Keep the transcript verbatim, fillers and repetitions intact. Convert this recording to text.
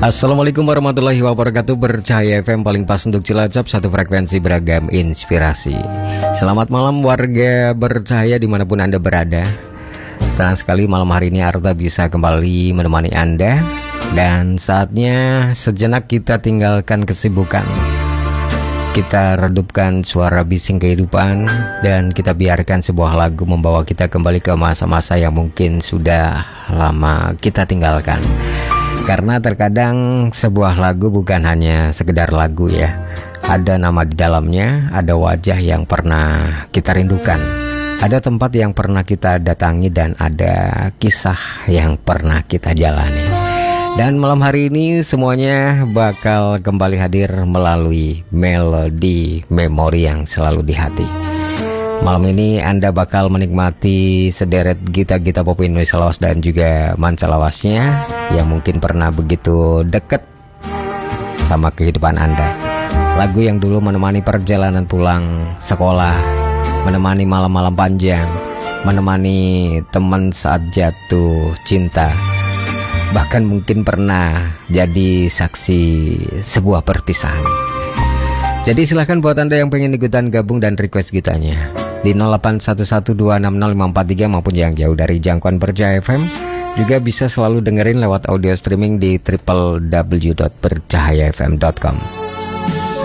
Assalamualaikum warahmatullahi wabarakatuh. Bercahaya F M paling pas untuk Cilacap, satu frekuensi beragam inspirasi. Selamat malam warga bercahaya dimanapun Anda berada. Senang sekali malam hari ini Arta bisa kembali menemani Anda. Dan saatnya sejenak kita tinggalkan kesibukan, kita redupkan suara bising kehidupan, dan kita biarkan sebuah lagu membawa kita kembali ke masa-masa yang mungkin sudah lama kita tinggalkan. Karena terkadang sebuah lagu bukan hanya sekedar lagu ya. Ada nama di dalamnya, ada wajah yang pernah kita rindukan, ada tempat yang pernah kita datangi, dan ada kisah yang pernah kita jalani. Dan malam hari ini semuanya bakal kembali hadir melalui melodi memori yang selalu di hati. Malam ini Anda bakal menikmati sederet gita-gita pop Indonesia lawas dan juga manca lawasnya yang mungkin pernah begitu dekat sama kehidupan Anda. Lagu yang dulu menemani perjalanan pulang sekolah, menemani malam-malam panjang, menemani teman saat jatuh cinta, bahkan mungkin pernah jadi saksi sebuah perpisahan. Jadi silahkan buat Anda yang pengen ikutan gabung dan request gitanya di nol delapan satu satu dua enam nol lima empat tiga, maupun yang jauh dari jangkauan Bercahaya F M juga bisa selalu dengerin lewat audio streaming di w w w dot bercahaya f m dot com.